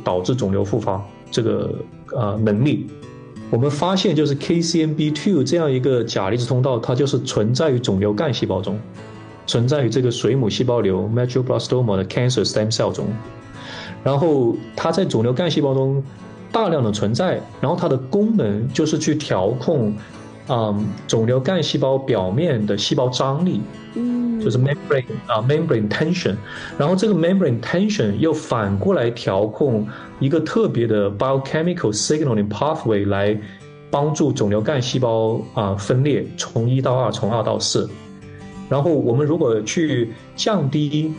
导致肿瘤复发这个能力。我们发现就是 KCNB2 这样一个钾离子通道，它就是存在于肿瘤干细胞中，存在于这个水母细胞瘤 medulloblastoma 的 cancer stem cell 中，然后它在肿瘤干细胞中大量的存在，然后它的功能就是去调控肿瘤干细胞表面的细胞张力，就是 membrane tension， 然后这个 membrane tension 又反过来调控一个特别的 biochemical signaling pathway 来帮助肿瘤干细胞分裂，从1到2，从2到4。然后我们如果去降低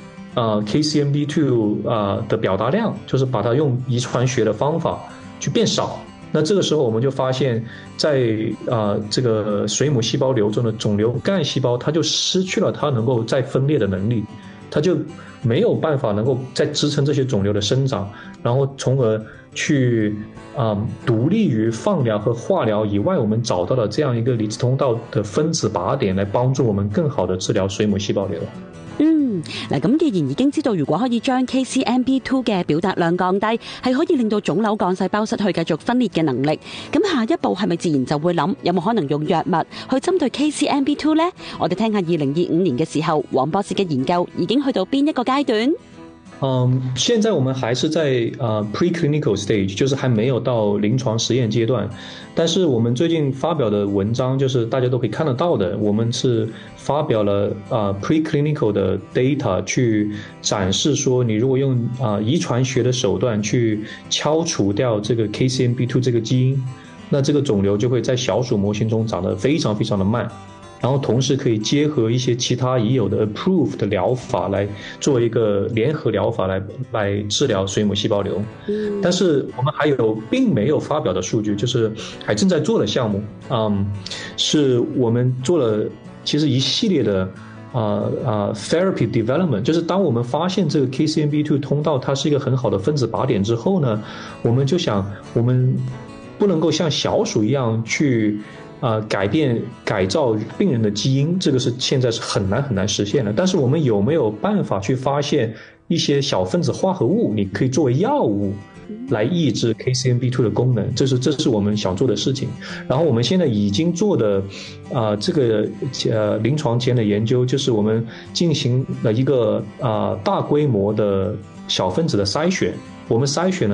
KCNB2 的表达量，就是把它用遗传学的方法去变少，那这个时候我们就发现在这个水母细胞瘤中的肿瘤干细胞，它就失去了它能够再分裂的能力，它就没有办法能够再支撑这些肿瘤的生长，然后从而去独立于放疗和化疗以外，我们找到了这样一个离子通道的分子靶点，來幫助我們更好的治療水母細胞瘤。 嗱，咁既然已經知道，如果可以將 KCNB2 嘅表達量降低，係可以令到腫瘤幹細胞失去繼續分裂嘅能力，咁下一步係咪自然就會諗有冇可能用藥物去針對 KCNB2 呢？我哋聽下2025年嘅時候，黃博士嘅研究已經去到邊一個階段？ 現在我們還是在preclinical stage， 就是還沒有到臨床實驗階段。但是我們最近發表的文章，就是大家都可以看得到的，我們是發表了preclinical 的 data 去展示說，你如果用遺傳學的手段去敲除掉這個 KCNB2 這個基因，那這個腫瘤就會在小鼠模型中長得非常非常的慢。然後同時可以結合一些其他已有的 approved 的療法來做一個聯合療法來治療水母細胞瘤。但是我們還有並沒有發表的數據，就是還正在做的項目，是我們做了其實一系列的therapy development， 就是當我們發現這個 KCNB2 通道它是一個很好的分子靶點之後呢，我們就想我們不能夠像小鼠一樣去改造病人的基因，這個是現在是很難實現的。但是我們有沒有辦法去發現一些小分子化合物，你可以作為藥物來抑制 KCNB2 的功能，這是我們想做的事情。然後我們現在已經做的這個臨床前的研究，就是我們進行了一個大規模的小分子的篩選，我們篩選了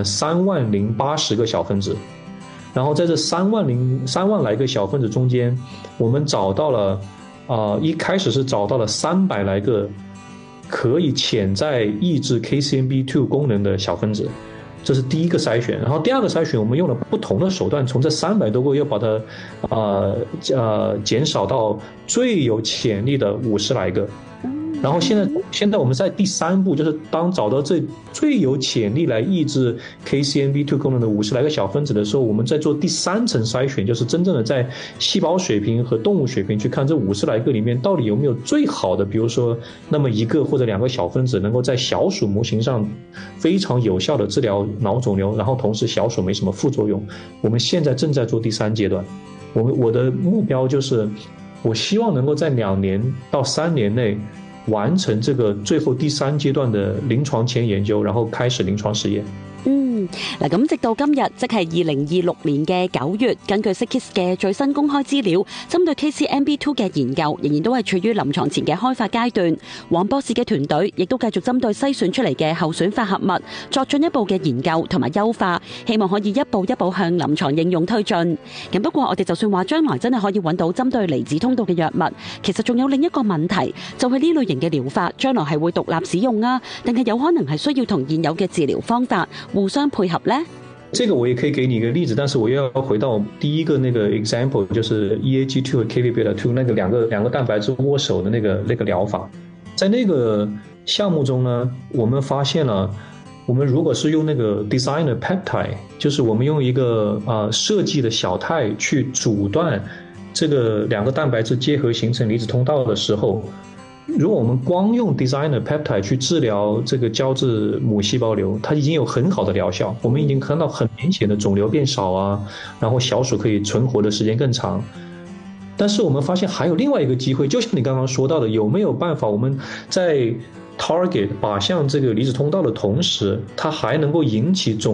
30,080個小分子。然後在這3萬來個小分子中間，我們找到了一開始是找到了300來個可以潛在抑制 KCNB2 功能的小分子，這是第一個篩選。然後第二個篩選，我們用了不同的手段，從這300多個又把它減少到最有潛力的50來個。然後現在我們在第3步，就是當找到這最有潛力來抑制 KCNB2 功能的50來個小分子的時候，我們在做第3層篩選，就是真正的在細胞水平和動物水平去看這50來個裡面到底有沒有最好的，比如說那麼1個或者2個小分子能夠在小鼠模型上非常有效的治療腦腫瘤，然後同時小鼠沒什麼副作用。我們現在正在做第3階段，我的目標就是我希望能夠在2年到3年內完成這個最後第3階段的臨床前研究，然後開始臨床實驗。 嗱，咁直到今日，即係2026年嘅9月，根據 CICKIS 嘅最新公開資料，針對 KCNB2 嘅研究仍然都係處於臨床前嘅開發階段。黃博士嘅團隊亦都繼續針對篩選出嚟嘅候選化合物作進一步嘅研究同埋優化，希望可以一步一步向臨床應用推進。咁不過我哋就算話將來真係可以揾到針對離子通道嘅藥物，其實仲有另一個問題，就係呢類型嘅療法將來係會獨立使用啊，定係有可能係需要同現有嘅治療方法互相配合呢？ 這個我也可以給你一個例子，但是我又要回到第一個那個 example， 就是 EAG2 和 KVBeta2 那個兩個蛋白質握手的那個療法。在那個項目中呢，我們發現了，我們如果是用那個 designer peptide， 就是我們用一個設計的小肽去阻斷這個兩個蛋白質結合形成離子通道的時候，如果我們光用 designer peptide 去治療這個膠質母細胞瘤，它已經有很好的療效，我們已經看到很明顯的腫瘤變少啊，然後小鼠可以存活的時間更長。但是我們發現還有另外一個機會，就像你剛剛說到的，有沒有辦法我們在 target 靶向這個離子通道的同時，它還能夠引起腫